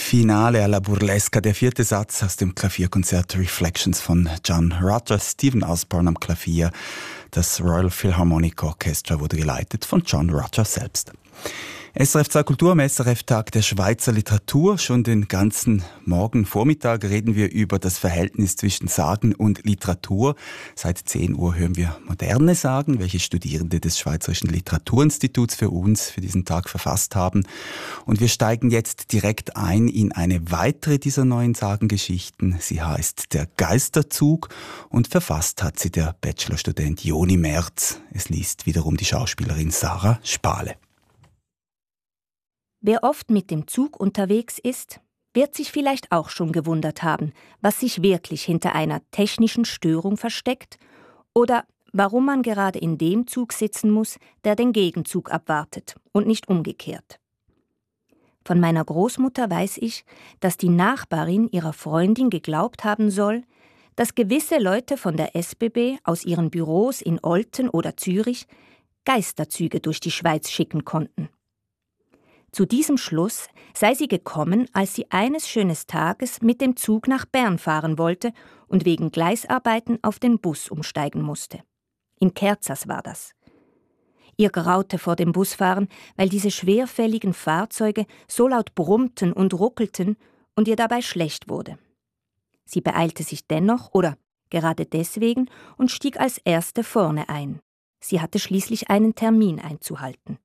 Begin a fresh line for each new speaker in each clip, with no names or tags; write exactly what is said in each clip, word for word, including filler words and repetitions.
Finale alla Burlesca, der vierte Satz aus dem Klavierkonzert Reflections von John Rutter, Stephen Osborne am Klavier. Das Royal Philharmonic Orchestra wurde geleitet von John Rutter selbst. S R F zwei Kultur am S R F-Tag der Schweizer Literatur. Schon den ganzen Morgen Vormittag reden wir über das Verhältnis zwischen Sagen und Literatur. Seit zehn Uhr hören wir moderne Sagen, welche Studierende des Schweizerischen Literaturinstituts für uns für diesen Tag verfasst haben. Und wir steigen jetzt direkt ein in eine weitere dieser neuen Sagengeschichten. Sie heißt Der Geisterzug und verfasst hat sie der Bachelorstudent Joni Merz. Es liest wiederum die Schauspielerin Sarah Spale.
Wer oft mit dem Zug unterwegs ist, wird sich vielleicht auch schon gewundert haben, was sich wirklich hinter einer technischen Störung versteckt oder warum man gerade in dem Zug sitzen muss, der den Gegenzug abwartet und nicht umgekehrt. Von meiner Großmutter weiß ich, dass die Nachbarin ihrer Freundin geglaubt haben soll, dass gewisse Leute von der S B B aus ihren Büros in Olten oder Zürich Geisterzüge durch die Schweiz schicken konnten. Zu diesem Schluss sei sie gekommen, als sie eines schönen Tages mit dem Zug nach Bern fahren wollte und wegen Gleisarbeiten auf den Bus umsteigen musste. In Kerzers war das. Ihr graute vor dem Busfahren, weil diese schwerfälligen Fahrzeuge so laut brummten und ruckelten und ihr dabei schlecht wurde. Sie beeilte sich dennoch, oder gerade deswegen, und stieg als Erste vorne ein. Sie hatte schließlich einen Termin einzuhalten.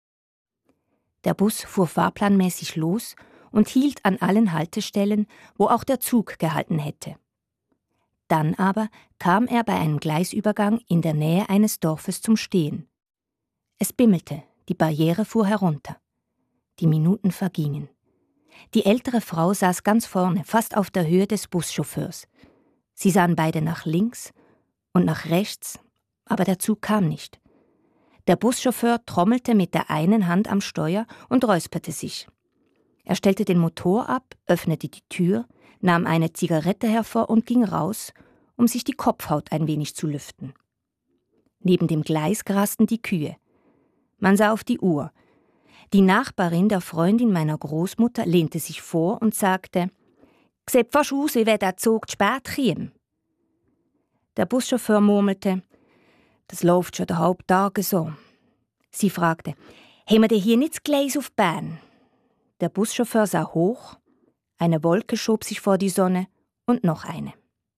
Der Bus fuhr fahrplanmäßig los und hielt an allen Haltestellen, wo auch der Zug gehalten hätte. Dann aber kam er bei einem Gleisübergang in der Nähe eines Dorfes zum Stehen. Es bimmelte, die Barriere fuhr herunter. Die Minuten vergingen. Die ältere Frau saß ganz vorne, fast auf der Höhe des Buschauffeurs. Sie sahen beide nach links und nach rechts, aber der Zug kam nicht. Der Buschauffeur trommelte mit der einen Hand am Steuer und räusperte sich. Er stellte den Motor ab, öffnete die Tür, nahm eine Zigarette hervor und ging raus, um sich die Kopfhaut ein wenig zu lüften. Neben dem Gleis grasten die Kühe. Man sah auf die Uhr. Die Nachbarin der Freundin meiner Großmutter lehnte sich vor und sagte: «Sieht fast aus, wie wenn der Zug zu spät käme.» Der Buschauffeur murmelte: «Das läuft schon den halben Tag so.» Sie fragte: «Haben wir denn hier nicht das Gleis auf Bern?» Der Buschauffeur sah hoch, eine Wolke schob sich vor die Sonne und noch eine.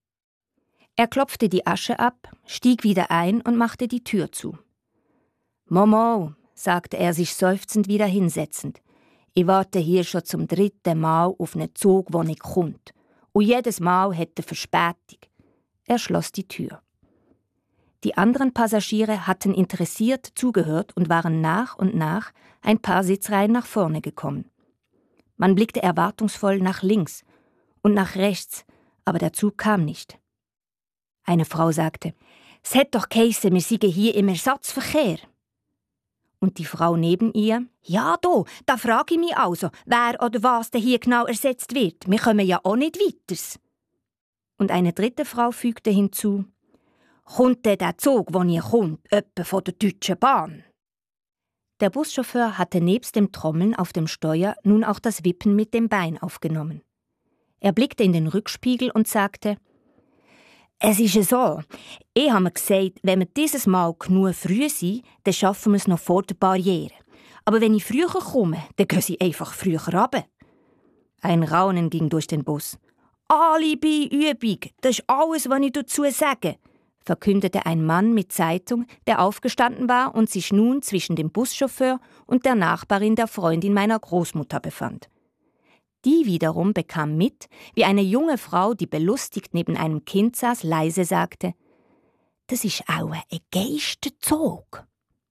Er klopfte die Asche ab, stieg wieder ein und machte die Tür zu. «Momo», sagte er sich seufzend wieder hinsetzend, «ich warte hier schon zum dritten Mal auf einen Zug, der nicht kommt. Und jedes Mal hat er Verspätung.» Er schloss die Tür. Die anderen Passagiere hatten interessiert zugehört und waren nach und nach ein paar Sitzreihen nach vorne gekommen. Man blickte erwartungsvoll nach links und nach rechts, aber der Zug kam nicht. Eine Frau sagte: «Es hat doch geheissen, wir seien hier im Ersatzverkehr.» Und die Frau neben ihr: «Ja, do, da frage ich mich also, wer oder was denn hier genau ersetzt wird. Wir kommen ja auch nicht weiter.» Und eine dritte Frau fügte hinzu: «Kommt denn der Zug, der hier kommt, etwa von der Deutschen Bahn?» Der Buschauffeur hatte nebst dem Trommeln auf dem Steuer nun auch das Wippen mit dem Bein aufgenommen. Er blickte in den Rückspiegel und sagte: «Es ist ja so, ich habe mir gesagt, wenn wir dieses Mal genug früh sind, dann schaffen wir es noch vor der Barriere. Aber wenn ich früher komme, dann gehen sie einfach früher runter.» Ein Raunen ging durch den Bus. «Alibi-Übung, das ist alles, was ich dazu sage», verkündete ein Mann mit Zeitung, der aufgestanden war und sich nun zwischen dem Buschauffeur und der Nachbarin der Freundin meiner Großmutter befand. Die wiederum bekam mit, wie eine junge Frau, die belustigt neben einem Kind saß, leise sagte: «Das ist auch ein Geisterzug.»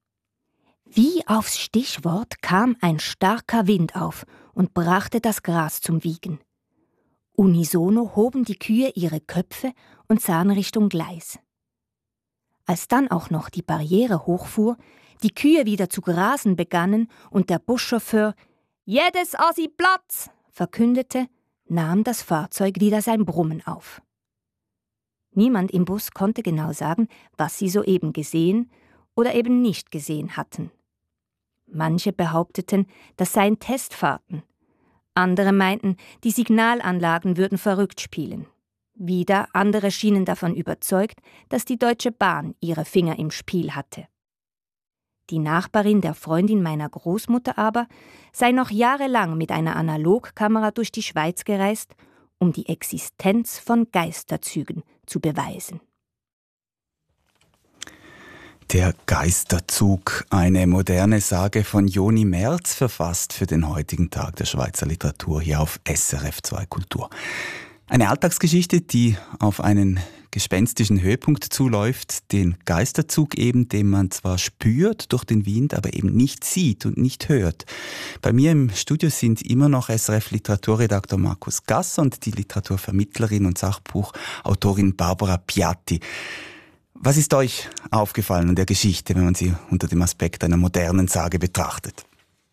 Wie aufs Stichwort kam ein starker Wind auf und brachte das Gras zum Wiegen. Unisono hoben die Kühe ihre Köpfe und sahen Richtung Gleis. Als dann auch noch die Barriere hochfuhr, die Kühe wieder zu grasen begannen und der Buschauffeur »Jedes Asi Platz!« verkündete, nahm das Fahrzeug wieder sein Brummen auf. Niemand im Bus konnte genau sagen, was sie soeben gesehen oder eben nicht gesehen hatten. Manche behaupteten, das seien Testfahrten. Andere meinten, die Signalanlagen würden verrückt spielen. Wieder andere schienen davon überzeugt, dass die Deutsche Bahn ihre Finger im Spiel hatte. Die Nachbarin der Freundin meiner Großmutter aber sei noch jahrelang mit einer Analogkamera durch die Schweiz gereist, um die Existenz von Geisterzügen zu beweisen.
Der Geisterzug, eine moderne Sage von Joni Merz, verfasst für den heutigen Tag der Schweizer Literatur hier auf S R F zwei Kultur. Eine Alltagsgeschichte, die auf einen gespenstischen Höhepunkt zuläuft, den Geisterzug eben, den man zwar spürt durch den Wind, aber eben nicht sieht und nicht hört. Bei mir im Studio sind immer noch S R F-Literaturredaktor Markus Gasser und die Literaturvermittlerin und Sachbuchautorin Barbara Piatti. Was ist euch aufgefallen an der Geschichte, wenn man sie unter dem Aspekt einer modernen Sage betrachtet?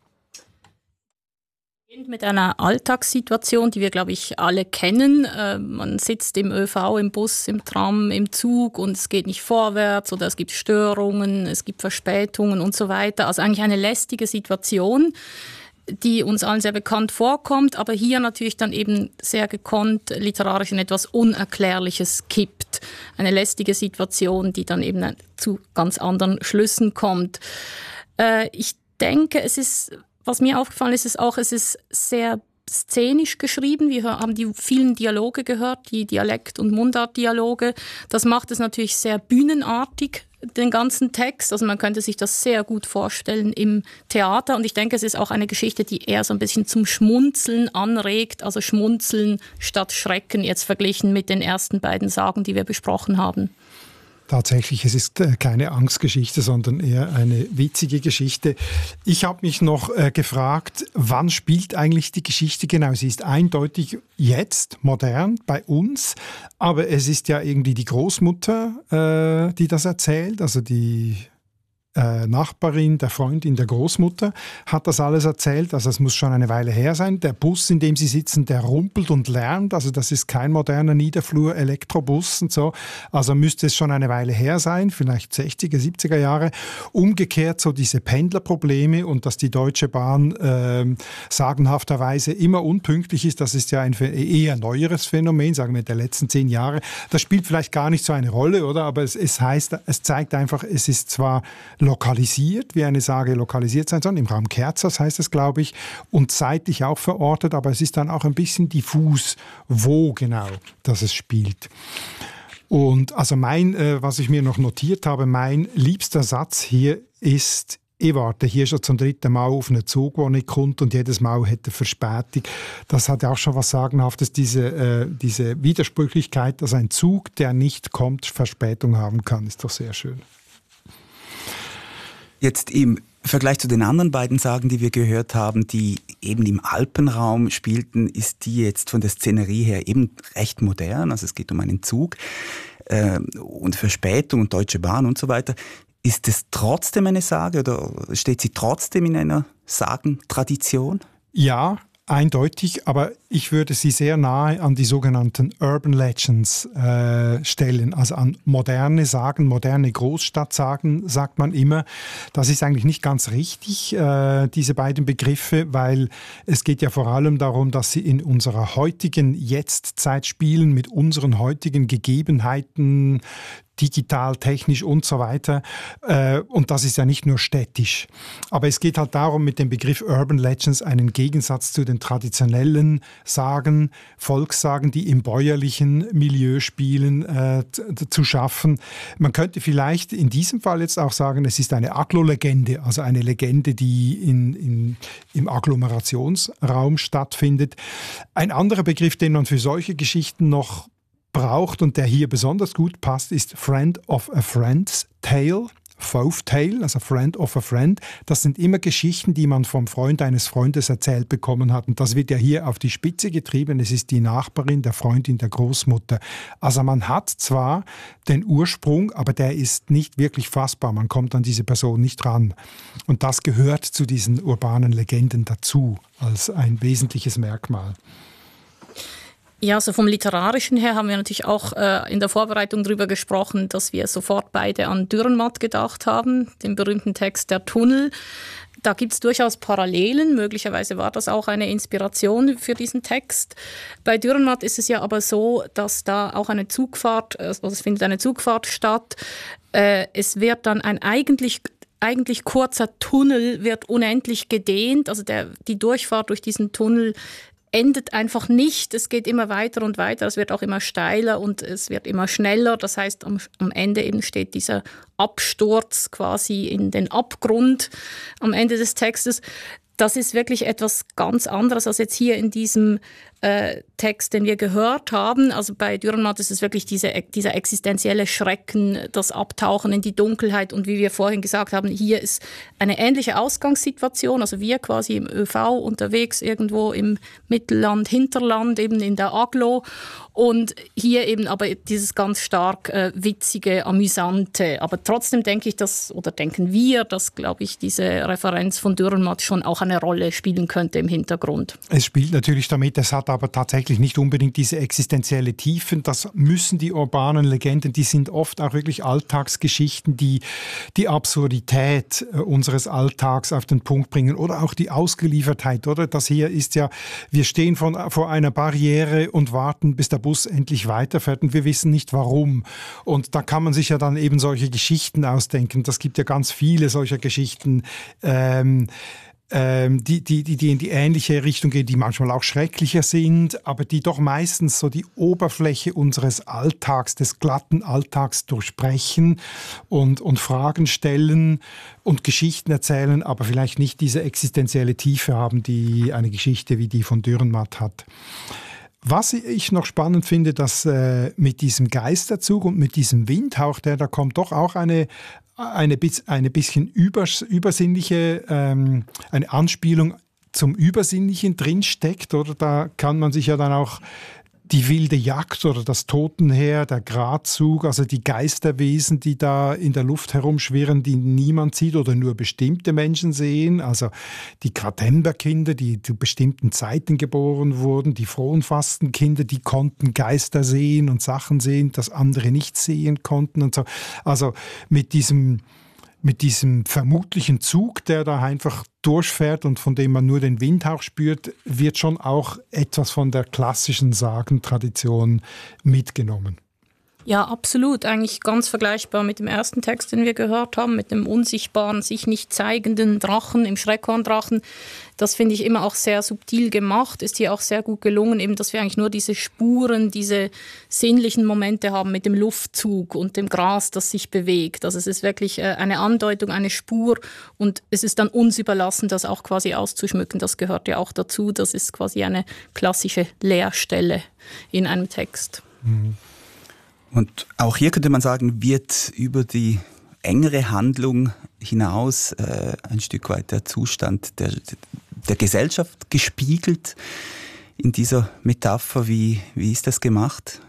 Mit einer Alltagssituation, die wir, glaube ich, alle kennen. Äh, man sitzt im Ö V, im Bus, im Tram, im Zug und es geht nicht vorwärts oder es gibt Störungen, es gibt Verspätungen und so weiter. Also eigentlich eine lästige Situation, die uns allen sehr bekannt vorkommt, aber hier natürlich dann eben sehr gekonnt literarisch in etwas Unerklärliches kippt. Eine lästige Situation, die dann eben zu ganz anderen Schlüssen kommt. Äh, ich denke, es ist... Was mir aufgefallen ist, ist auch, es ist sehr szenisch geschrieben. Wir haben die vielen Dialoge gehört, die Dialekt- und Mundartdialoge. Das macht es natürlich sehr bühnenartig, den ganzen Text. Also man könnte sich das sehr gut vorstellen im Theater. Und ich denke, es ist auch eine Geschichte, die eher so ein bisschen zum Schmunzeln anregt. Also Schmunzeln statt Schrecken, jetzt verglichen mit den ersten beiden Sagen, die wir besprochen haben.
Tatsächlich, es ist keine Angstgeschichte, sondern eher eine witzige Geschichte. Ich habe mich noch äh, gefragt, wann spielt eigentlich die Geschichte genau? Sie ist eindeutig jetzt, modern, bei uns, aber es ist ja irgendwie die Großmutter, äh, die das erzählt, also die äh, Nachbarin, der Freundin der Großmutter hat das alles erzählt, also es muss schon eine Weile her sein. Der Bus, in dem sie sitzen, der rumpelt und lärmt, also das ist kein moderner Niederflur-Elektrobus und so, also müsste es schon eine Weile her sein, vielleicht sechziger, siebziger Jahre. Umgekehrt so diese Pendlerprobleme und dass die Deutsche Bahn äh, sagenhafterweise immer unpünktlich ist, das ist ja ein eher neueres Phänomen, sagen wir der letzten zehn Jahre. Das spielt vielleicht gar nicht so eine Rolle, oder? Aber es, es heißt, es zeigt einfach, es ist zwar lokalisiert, wie eine Sage lokalisiert sein soll, im Raum Kerzers heißt es, glaube ich, und zeitlich auch verortet, aber es ist dann auch ein bisschen diffus, wo genau das es spielt. Und also mein, äh, was ich mir noch notiert habe, mein liebster Satz hier ist: Ich warte hier schon zum dritten Mal auf einen Zug, der nicht kommt und jedes Mal hätte Verspätung. Das hat ja auch schon was Sagenhaftes, diese, äh, diese Widersprüchlichkeit, dass ein Zug, der nicht kommt, Verspätung haben kann, ist doch sehr schön.
Jetzt im Vergleich zu den anderen beiden Sagen, die wir gehört haben, die eben im Alpenraum spielten, ist die jetzt von der Szenerie her eben recht modern. Also es geht um einen Zug äh, und Verspätung und Deutsche Bahn und so weiter. Ist es trotzdem eine Sage oder steht sie trotzdem in einer Sagentradition?
Ja, eindeutig, aber ich würde sie sehr nahe an die sogenannten Urban Legends äh, stellen, also an moderne Sagen, moderne Großstadtsagen, sagt man immer. Das ist eigentlich nicht ganz richtig, äh, diese beiden Begriffe, weil es geht ja vor allem darum, dass sie in unserer heutigen Jetztzeit spielen, mit unseren heutigen Gegebenheiten, digital, technisch und so weiter. Und das ist ja nicht nur städtisch. Aber es geht halt darum, mit dem Begriff Urban Legends einen Gegensatz zu den traditionellen Sagen, Volkssagen, die im bäuerlichen Milieu spielen, äh, zu schaffen. Man könnte vielleicht in diesem Fall jetzt auch sagen, es ist eine Agglolegende, also eine Legende, die in, in, im Agglomerationsraum stattfindet. Ein anderer Begriff, den man für solche Geschichten noch braucht und der hier besonders gut passt, ist Friend of a Friend's Tale, Folk Tale, also Friend of a Friend. Das sind immer Geschichten, die man vom Freund eines Freundes erzählt bekommen hat. Und das wird ja hier auf die Spitze getrieben. Es ist die Nachbarin, der Freundin der Großmutter. Also man hat zwar den Ursprung, aber der ist nicht wirklich fassbar. Man kommt an diese Person nicht ran. Und das gehört zu diesen urbanen Legenden dazu, als ein wesentliches Merkmal.
Ja, also vom Literarischen her haben wir natürlich auch äh, in der Vorbereitung darüber gesprochen, dass wir sofort beide an Dürrenmatt gedacht haben, den berühmten Text Der Tunnel. da gibt es durchaus Parallelen. Möglicherweise war das auch eine Inspiration für diesen Text. Bei Dürrenmatt ist es ja aber so, dass da auch eine Zugfahrt, also es findet eine Zugfahrt statt. Äh, es wird dann ein eigentlich eigentlich kurzer Tunnel wird unendlich gedehnt. Also der, die Durchfahrt durch diesen Tunnel endet einfach nicht. Es geht immer weiter und weiter. Es wird auch immer steiler und es wird immer schneller. Das heißt, am, am Ende eben steht dieser Absturz quasi in den Abgrund am Ende des Textes. Das ist wirklich etwas ganz anderes als jetzt hier in diesem äh, Text, den wir gehört haben. Also bei Dürrenmatt ist es wirklich diese, dieser existenzielle Schrecken, das Abtauchen in die Dunkelheit. Und wie wir vorhin gesagt haben, hier ist eine ähnliche Ausgangssituation. Also wir quasi im ÖV unterwegs irgendwo im Mittelland, Hinterland, eben in der Agglo. Und hier eben aber dieses ganz stark äh, witzige, amüsante. Aber trotzdem denke ich, dass, oder denken wir, dass, glaube ich, diese Referenz von Dürrenmatt schon auch eine Rolle spielen könnte im Hintergrund.
Es spielt natürlich damit, es hat aber tatsächlich nicht unbedingt diese existenzielle Tiefen. Das müssen die urbanen Legenden, die sind oft auch wirklich Alltagsgeschichten, die die Absurdität unseres Alltags auf den Punkt bringen oder auch die Ausgeliefertheit, oder? Das hier ist ja, wir stehen von, vor einer Barriere und warten, bis der Bus endlich weiterfährt und wir wissen nicht warum. Und da kann man sich ja dann eben solche Geschichten ausdenken. Das gibt ja ganz viele solcher Geschichten, ähm, Ähm, die, die, die, die in die ähnliche Richtung gehen, die manchmal auch schrecklicher sind, aber die doch meistens so die Oberfläche unseres Alltags, des glatten Alltags durchbrechen und, und Fragen stellen und Geschichten erzählen, aber vielleicht nicht diese existenzielle Tiefe haben, die eine Geschichte wie die von Dürrenmatt hat. Was ich noch spannend finde, dass äh, mit diesem Geisterzug und mit diesem Windhauch, der da kommt, doch auch eine eine, eine bisschen übers, übersinnliche, ähm, eine Anspielung zum Übersinnlichen drinsteckt, oder? Da kann man sich ja dann auch die wilde Jagd oder das Totenheer, der Gradzug, also die Geisterwesen, die da in der Luft herumschwirren, die niemand sieht oder nur bestimmte Menschen sehen, also die Kratemberkinder, die zu bestimmten Zeiten geboren wurden, die Fronfastenkinder, die konnten Geister sehen und Sachen sehen, das andere nicht sehen konnten und so. Also mit diesem mit diesem vermutlichen Zug, der da einfach durchfährt und von dem man nur den Windhauch spürt, wird schon auch etwas von der klassischen Sagentradition mitgenommen.
Ja, absolut. Eigentlich ganz vergleichbar mit dem ersten Text, den wir gehört haben, mit dem unsichtbaren, sich nicht zeigenden Drachen, im Schreckhorndrachen. Das finde ich immer auch sehr subtil gemacht, ist hier auch sehr gut gelungen, eben, dass wir eigentlich nur diese Spuren, diese sinnlichen Momente haben mit dem Luftzug und dem Gras, das sich bewegt. Also es ist wirklich eine Andeutung, eine Spur und es ist dann uns überlassen, das auch quasi auszuschmücken. Das gehört ja auch dazu. Das ist quasi eine klassische Leerstelle in einem Text.
Mhm.
Und auch hier könnte man sagen, wird über die engere Handlung hinaus äh, ein Stück weit der Zustand der, der Gesellschaft gespiegelt in dieser Metapher. Wie, wie ist das gemacht?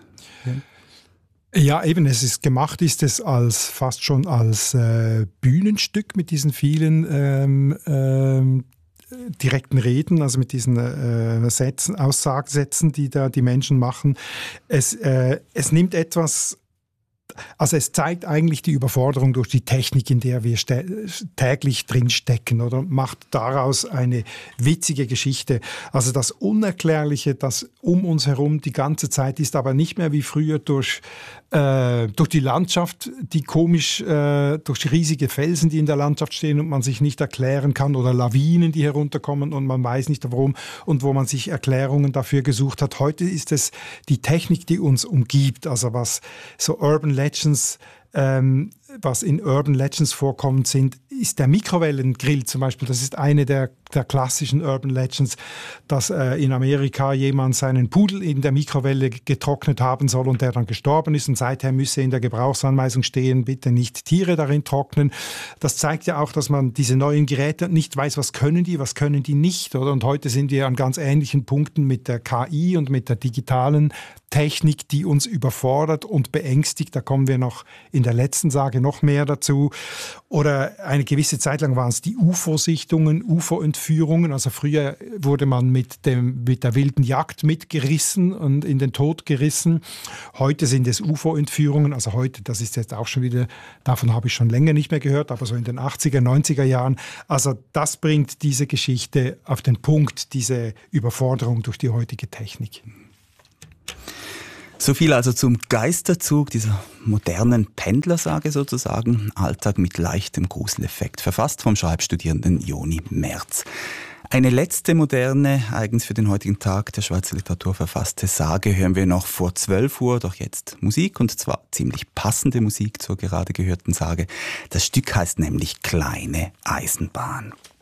Ja. Ja, eben, es ist gemacht, ist es als fast schon als äh, Bühnenstück mit diesen vielen ähm, ähm, direkten Reden, also mit diesen äh, Sätzen, Aussagesätzen, die da die Menschen machen. Es, äh, es nimmt etwas, also es zeigt eigentlich die Überforderung durch die Technik, in der wir täglich drinstecken, oder macht daraus eine witzige Geschichte. Also das Unerklärliche, das um uns herum die ganze Zeit ist, aber nicht mehr wie früher durch Äh, durch die Landschaft, die komisch, äh, durch die riesige Felsen, die in der Landschaft stehen und man sich nicht erklären kann, oder Lawinen, die herunterkommen und man weiß nicht warum und wo man sich Erklärungen dafür gesucht hat. Heute ist es die Technik, die uns umgibt, also was so Urban Legends, ähm, was in Urban Legends vorkommt, sind, ist der Mikrowellengrill zum Beispiel. Das ist eine der, der klassischen Urban Legends, dass äh, in Amerika jemand seinen Pudel in der Mikrowelle getrocknet haben soll und der dann gestorben ist und seither müsse in der Gebrauchsanweisung stehen, bitte nicht Tiere darin trocknen. Das zeigt ja auch, dass man diese neuen Geräte nicht weiß, was können die, was können die nicht, oder? Und heute sind wir an ganz ähnlichen Punkten mit der K I und mit der digitalen Technik, die uns überfordert und beängstigt. Da kommen wir noch in der letzten Sage noch mehr dazu. Oder eine gewisse Zeit lang waren es die U F O-Sichtungen, U F O-Entführungen, U F O-Entführungen. Also früher wurde man mit, dem, mit der wilden Jagd mitgerissen und in den Tod gerissen. Heute sind es U F O-Entführungen. Also heute, das ist jetzt auch schon wieder, davon habe ich schon länger nicht mehr gehört, aber so in den achtziger, neunziger Jahren. Also das bringt diese Geschichte auf den Punkt, diese Überforderung durch die heutige Technik.
So viel also zum Geisterzug, dieser modernen Pendlersage sozusagen. Alltag mit leichtem Gruseleffekt. Verfasst vom Schreibstudierenden Joni Merz. Eine letzte moderne, eigens für den heutigen Tag der Schweizer Literatur verfasste Sage hören wir noch vor zwölf Uhr. Doch jetzt Musik, und zwar ziemlich passende Musik zur gerade gehörten Sage. Das Stück heißt nämlich Kleine Eisenbahn.